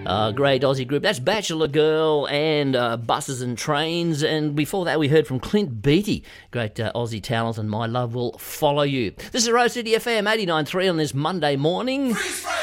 Great Aussie group. That's Bachelor Girl and Buses and Trains. And before that, we heard from Clint Beattie. Great Aussie talent, and My Love Will Follow You. This is Rose City FM 89.3 on this Monday morning.